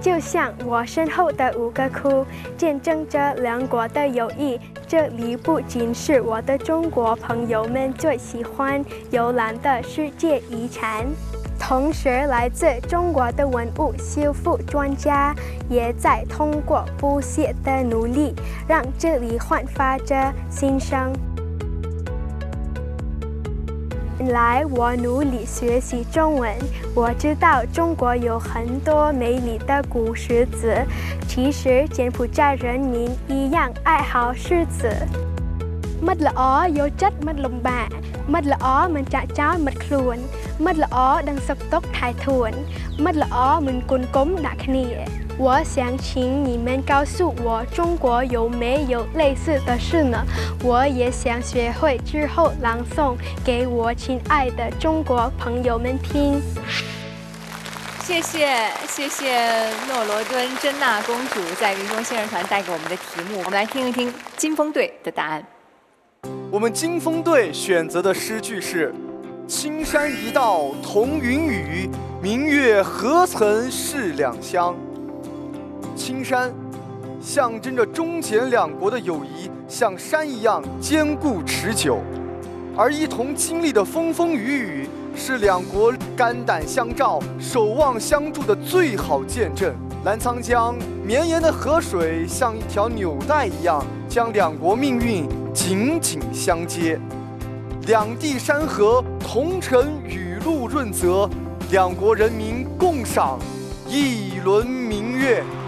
就像我身后的5个窟，见证着两国的友谊。这里不仅是我的中国朋友们最喜欢游览的世界遗产，同时来自中国的文物修复专家也在通过不懈的努力，让这里焕发着新生。本来我努力学习中文，我知道中国有很多美丽的古诗词，其实柬埔寨人民一样爱好诗词。មិត្តល្អយកចិត្តមិត្តលំបាកមិត្តល្អមិនចាក់ចោលមិត្តខ្លួនមិត្តល្អដឹងសុខទុក្ខថែធួនមិត្តល្អមិនគុណគុំដាក់គ្នា我想请你们告诉我中国有没有类似的事呢？我也想学会之后朗诵给我亲爱的中国朋友们听。 谢谢诺罗敦珍娜公主在云中先生团带给我们的题目，我们来听一听金风队的答案。 我们金风队选择的诗句是：青山一道同云雨，明月何曾是两乡。青山象征着中柬两国的友谊像山一样坚固持久，而一同经历的风风雨雨是两国肝胆相照、守望相助的最好见证。澜沧江绵延的河水像一条纽带一样，将两国命运紧紧相接。两地山河同乘雨露润泽，两国人民共赏一轮明月。